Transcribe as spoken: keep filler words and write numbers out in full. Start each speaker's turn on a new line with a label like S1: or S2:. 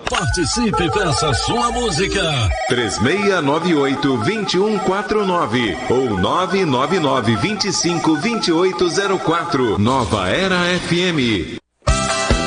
S1: Participe e peça sua música.
S2: três seis nove oito, dois um quatro nove ou nove nove nove, vinte e cinco, vinte e oito zero quatro. Nova Era F M.